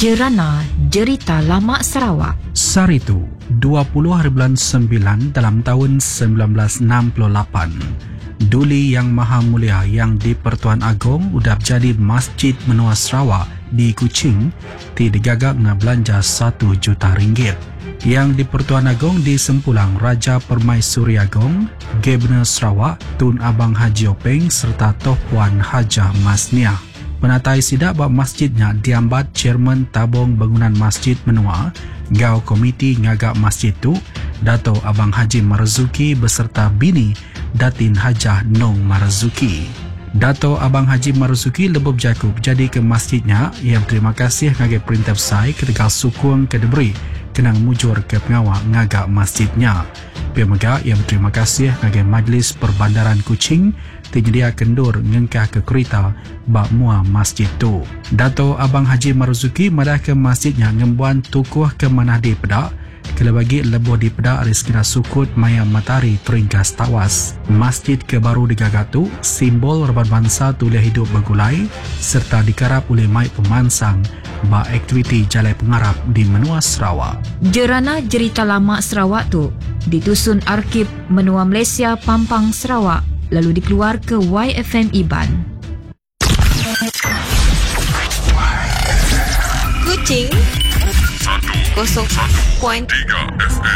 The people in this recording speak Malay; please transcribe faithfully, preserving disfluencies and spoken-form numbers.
Jerana Jerita Lama Sarawak. Saritu, dua puluh hari bulan sembilan dalam tahun sembilan belas enam puluh lapan. Duli Yang Maha Mulia yang di Pertuan Agong udap jadi Masjid Menua Sarawak di Kuching ti digagak dengan belanja satu juta ringgit. Yang di Pertuan Agong di Sempulang Raja Permaisuri Agong, Gubernur Sarawak Tun Abang Haji Openg serta Toh Puan Hajah Masniah. Penatai sidak bab masjidnya diambat Chairman Tabung Bangunan Masjid Menua, Gau Komiti Ngagak Masjid tu, Dato' Abang Haji Marzuki beserta bini Datin Hajah Nong Marzuki. Dato' Abang Haji Marzuki lebih Jakub jadi ke masjidnya yang terima kasih ngagai perintah saya ketika sukung ke deberi kenang mujur ke pengawal ngagak masjidnya. Pemega yang terima kasih ngagai Majlis Perbandaran Kuching terjedia kendur ngengkah ke kereta bak mua masjid tu. Dato' Abang Haji Marzuki madah ke masjidnya ngembuan tukuh ke manahdi pedak kalau bagi lebuh di pedak rezeki sukut maya matahari teringkas tawas. Masjid ke baru digagak tu simbol reban bangsa tulah hidup bergulai serta dikarap oleh mai pemansang bak aktiviti jalai pengarap di Menua Sarawak. Jerana Jerita Lama Sarawak tu ditusun Arkib Menua Malaysia Pampang Sarawak lalu dikeluar ke Y F M Iban. Kuching kosong tiga F M.